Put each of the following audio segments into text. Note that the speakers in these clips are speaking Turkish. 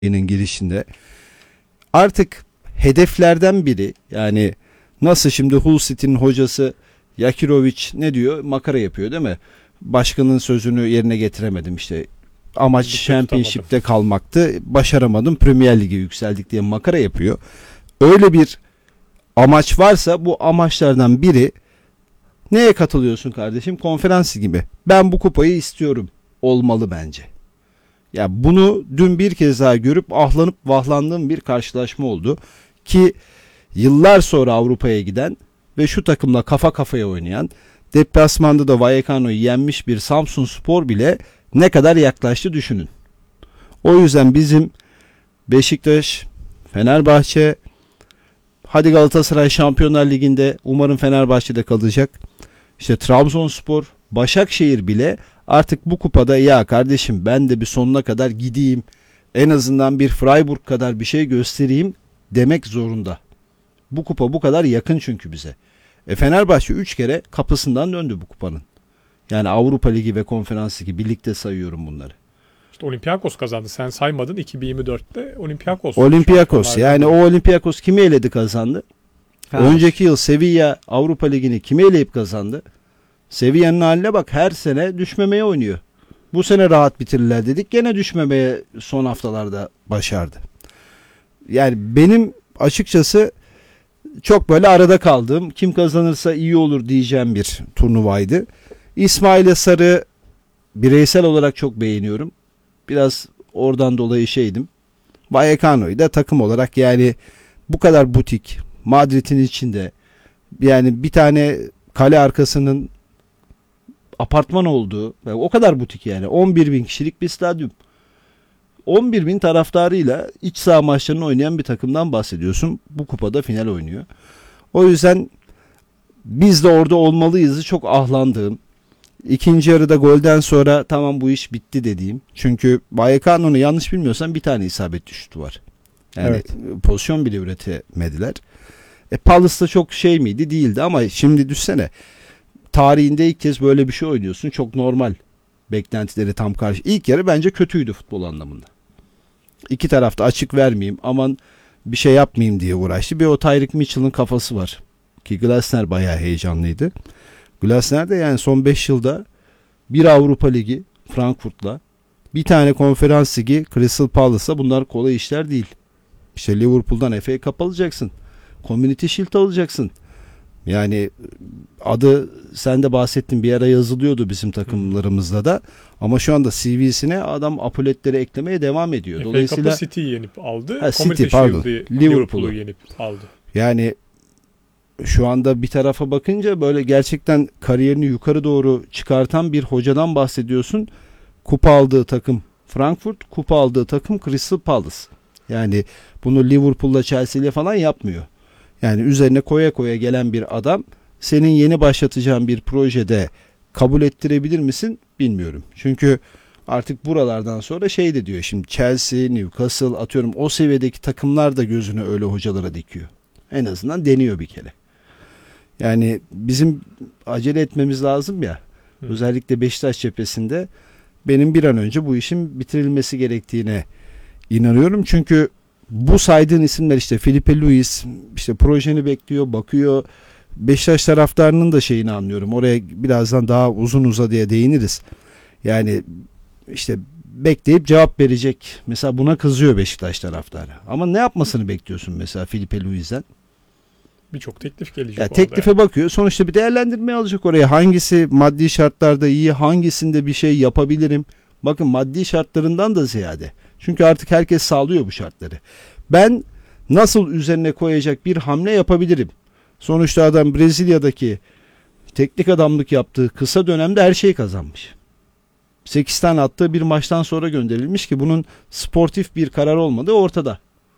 girişinde. Artık hedeflerden biri, yani nasıl şimdi Hull City'nin hocası Yakirovic ne diyor? Makara yapıyor değil mi? Başkanın sözünü yerine getiremedim işte. Amaç Championship'te kalmaktı. Başaramadım. Premier Lig'e yükseldik diye makara yapıyor. Öyle bir amaç varsa bu amaçlardan biri, neye katılıyorsun kardeşim? Konferans gibi. Ben bu kupayı istiyorum. Olmalı bence. Ya bunu dün bir kez daha görüp ahlanıp vahlandığım bir karşılaşma oldu. Ki yıllar sonra Avrupa'ya giden ve şu takımla kafa kafaya oynayan, deplasmanda da Vallecano'yu yenmiş bir Samsunspor bile ne kadar yaklaştı düşünün. O yüzden bizim Beşiktaş, Fenerbahçe, hadi Galatasaray Şampiyonlar Ligi'nde umarım Fenerbahçe'de kalacak. İşte Trabzonspor, Başakşehir bile artık bu kupada ya kardeşim ben de bir sonuna kadar gideyim, en azından bir Freiburg kadar bir şey göstereyim demek zorunda. Bu kupa bu kadar yakın çünkü bize. Fenerbahçe 3 kere kapısından döndü bu kupanın. Yani Avrupa Ligi ve Konferans Ligi birlikte sayıyorum bunları. İşte Olympiakos kazandı. Sen saymadın, 2024'te Olympiakos. Olympiakos, yani o Olympiakos kimi eledi kazandı? Önceki yıl Sevilla Avrupa Ligi'ni kimi eleyip kazandı? Sevilla'nın haline bak, her sene düşmemeye oynuyor. Bu sene rahat bitirirler dedik, gene düşmemeye son haftalarda başardı. Yani benim açıkçası çok böyle arada kaldığım, kim kazanırsa iyi olur diyeceğim bir turnuvaydı. İsmail Sarı bireysel olarak çok beğeniyorum. Biraz oradan dolayı şeydim. Vallecano'yu da takım olarak, yani bu kadar butik, Madrid'in içinde, yani bir tane kale arkasının apartman olduğu, o kadar butik, yani 11 bin kişilik bir stadyum. 11 bin taraftarıyla iç saha maçlarını oynayan bir takımdan bahsediyorsun. Bu kupada final oynuyor. O yüzden biz de orada olmalıyızı çok ahlandığım. İkinci yarıda golden sonra tamam bu iş bitti dediğim. Çünkü Vallecano'nun yanlış bilmiyorsam bir tane isabetli şutu var. Yani evet, pozisyon bile üretemediler. Palace'da çok şey miydi? Değildi ama şimdi düşsene. Tarihinde ilk kez böyle bir şey oynuyorsun. Çok normal. Beklentileri tam karşı. İlk yarı bence kötüydü futbol anlamında. İki tarafta açık vermeyeyim, aman bir şey yapmayayım diye uğraştı. Bir o Tyreek Mitchell'ın kafası var. Ki Glasner bayağı heyecanlıydı. Glasner de yani son 5 yılda bir Avrupa Ligi Frankfurt'la, bir tane Konferans Ligi Crystal Palace'la, bunlar kolay işler değil. İşte Liverpool'dan FA Cup alacaksın. Community Shield alacaksın. Yani adı sen de bahsettin, bir ara yazılıyordu bizim takımlarımızda da, ama şu anda CV'sine adam apoletleri eklemeye devam ediyor. Dolayısıyla City'yi yenip aldı. City pardon. Liverpool'u yenip aldı. Yani şu anda bir tarafa bakınca böyle gerçekten kariyerini yukarı doğru çıkartan bir hocadan bahsediyorsun. Kupa aldığı takım Frankfurt, kupa aldığı takım Crystal Palace. Yani bunu Liverpool'la Chelsea'yle falan yapmıyor. Yani üzerine koya koya gelen bir adam, senin yeni başlatacağın bir projede kabul ettirebilir misin bilmiyorum. Çünkü artık buralardan sonra şey de diyor, şimdi Chelsea, Newcastle, atıyorum o seviyedeki takımlar da gözünü öyle hocalara dikiyor. En azından deniyor bir kere. Yani bizim acele etmemiz lazım ya. Özellikle Beşiktaş cephesinde benim bir an önce bu işin bitirilmesi gerektiğine inanıyorum. Çünkü bu saydığın isimler, işte Felipe Luis, işte projeni bekliyor, bakıyor. Beşiktaş taraftarının da şeyini anlıyorum. Oraya birazdan daha uzun uzadıya değiniriz. Yani işte bekleyip cevap verecek. Mesela buna kızıyor Beşiktaş taraftarı. Ama ne yapmasını bekliyorsun mesela Felipe Luis'den? Birçok teklif gelecek. Ya teklife bakıyor. Sonuçta bir değerlendirme alacak oraya. Hangisi maddi şartlarda iyi, hangisinde bir şey yapabilirim? Bakın, maddi şartlarından da ziyade. Çünkü artık herkes sağlıyor bu şartları. Ben nasıl üzerine koyacak bir hamle yapabilirim? Sonuçta adam Brezilya'daki teknik adamlık yaptığı kısa dönemde her şeyi kazanmış. 8 tane attığı bir maçtan sonra gönderilmiş ki bunun sportif bir karar olmadığı ortada.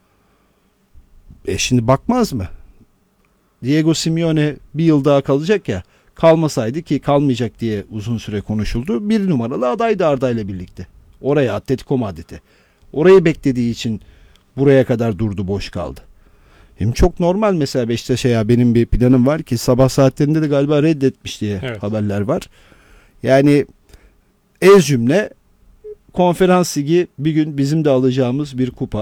Şimdi bakmaz mı? Diego Simeone bir yıl daha kalacak ya. Kalmasaydı, ki kalmayacak diye uzun süre konuşuldu, bir numaralı adaydı Arda ile birlikte. Oraya, Atletico Madrid'e. Orayı beklediği için buraya kadar durdu, boş kaldı. Hem çok normal mesela Beşiktaş'a, ya benim bir planım var ki sabah saatlerinde de galiba reddetmiş diye haberler var. Yani ez cümle Konferans ligi bir gün bizim de alacağımız bir kupa.